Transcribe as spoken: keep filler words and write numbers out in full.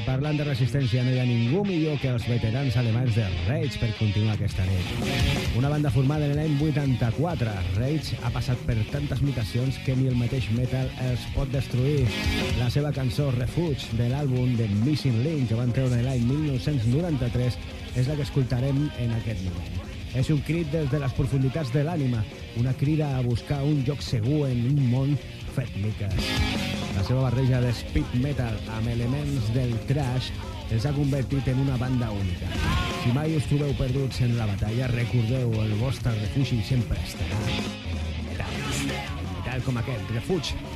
Parlant de resistència, no hi ha ningú millor que els veterans alemanys de Rage per continuar aquesta nit. Una banda formada en l'any vuitanta-quatre, Rage ha passat per tantes mutacions que ni el mateix metal els pot destruir. La seva cançó Refuge de l'àlbum The Missing Link, que van treure l'any mil nou-cents noranta-tres, és la que escoltarem en aquest moment. És un crit des de les profunditats de l'ànima, una crida a buscar un lloc segur en un món fet miques. La seva barreja de speed metal amb elements del thrash els ha convertit en una banda única. Si mai us trobeu perduts en la batalla, recordeu, el vostre refugi sempre estarà en el metal. El metal com aquest, Refuge.